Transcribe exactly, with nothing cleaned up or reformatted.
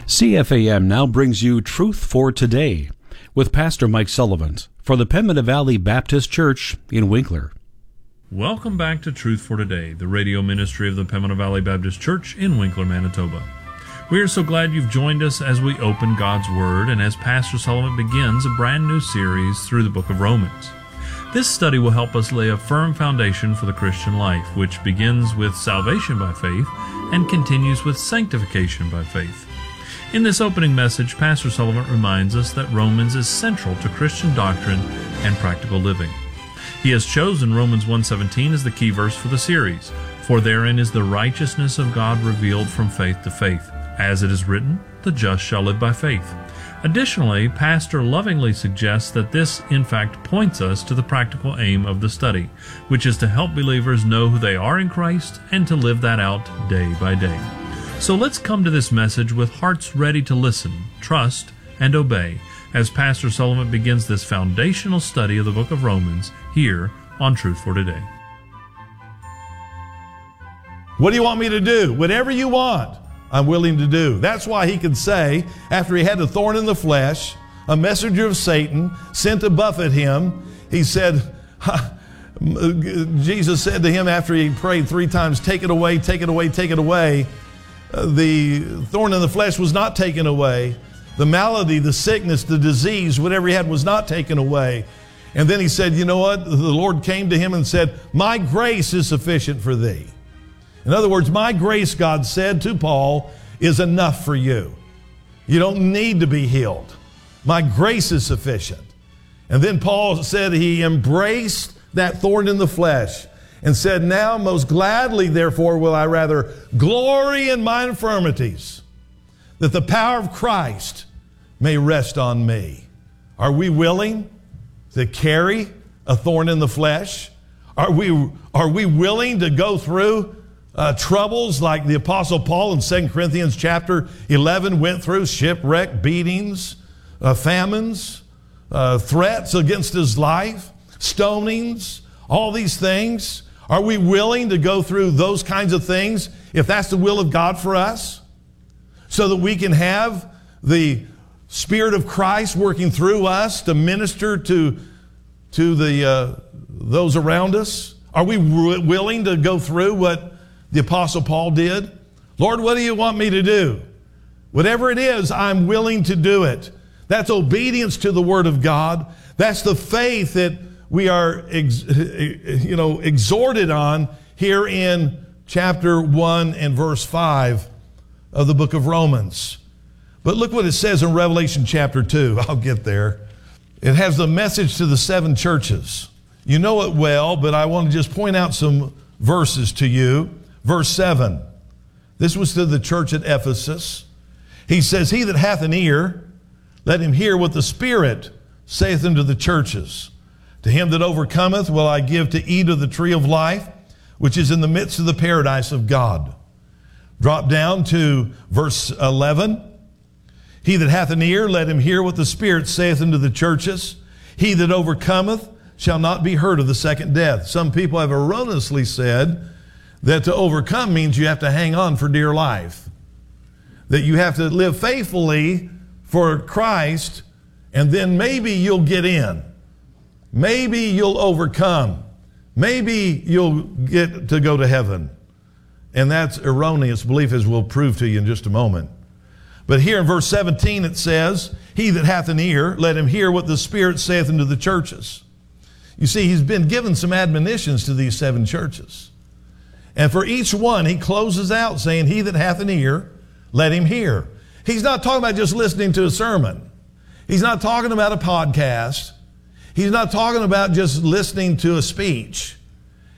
C F A M now brings you Truth for Today with Pastor Mike Sullivan for the Pembina Valley Baptist Church in Winkler. Welcome back to Truth for Today, the radio ministry of the Pembina Valley Baptist Church in Winkler, Manitoba. We are so glad you've joined us as we open God's Word and as Pastor Sullivan begins a brand new series through the book of Romans. This study will help us lay a firm foundation for the Christian life, which begins with salvation by faith and continues with sanctification by faith. In this opening message, Pastor Sullivan reminds us that Romans is central to Christian doctrine and practical living. He has chosen Romans one seventeen as the key verse for the series, for therein is the righteousness of God revealed from faith to faith. As it is written, the just shall live by faith. Additionally, Pastor lovingly suggests that this, in fact, points us to the practical aim of the study, which is to help believers know who they are in Christ and to live that out day by day. So let's come to this message with hearts ready to listen, trust, and obey as Pastor Sullivan begins this foundational study of the book of Romans here on Truth for Today. What do you want me to do? Whatever you want, I'm willing to do. That's why he could say, after he had the thorn in the flesh, a messenger of Satan sent to buffet him, he said, Jesus said to him after he prayed three times, take it away, take it away, take it away. Uh, the thorn in the flesh was not taken away. The malady, the sickness, the disease, whatever he had was not taken away. And then he said, you know what? The Lord came to him and said, my grace is sufficient for thee. In other words, my grace, God said to Paul, is enough for you. You don't need to be healed. My grace is sufficient. And then Paul said he embraced that thorn in the flesh and said, now most gladly, therefore, will I rather glory in my infirmities, that the power of Christ may rest on me. Are we willing to carry a thorn in the flesh? Are we, are we willing to go through uh, troubles like the Apostle Paul in Second Corinthians chapter eleven went through? Shipwreck, beatings, uh, famines, uh, threats against his life, stonings, all these things. Are we willing to go through those kinds of things if that's the will of God for us? So that we can have the Spirit of Christ working through us to minister to, to the, uh, those around us? Are we w- willing to go through what the Apostle Paul did? Lord, what do you want me to do? Whatever it is, I'm willing to do it. That's obedience to the Word of God. That's the faith that we are ex- you know, exhorted on here in chapter one and verse five of the book of Romans. But look what it says in Revelation chapter two. I'll get there. It has the message to the seven churches. You know it well, but I want to just point out some verses to you. Verse seven. This was to the church at Ephesus. He says, he that hath an ear, let him hear what the Spirit saith unto the churches. To him that overcometh will I give to eat of the tree of life, which is in the midst of the paradise of God. Drop down to verse eleven. He that hath an ear, let him hear what the Spirit saith unto the churches. He that overcometh shall not be hurt of the second death. Some people have erroneously said that to overcome means you have to hang on for dear life. That you have to live faithfully for Christ, and then maybe you'll get in. Maybe you'll overcome. Maybe you'll get to go to heaven. And that's erroneous belief, as we'll prove to you in just a moment. But here in verse seventeen it says, he that hath an ear, let him hear what the Spirit saith unto the churches. You see, he's been given some admonitions to these seven churches. And for each one, he closes out saying, he that hath an ear, let him hear. He's not talking about just listening to a sermon. He's not talking about a podcast. He's not talking about just listening to a speech.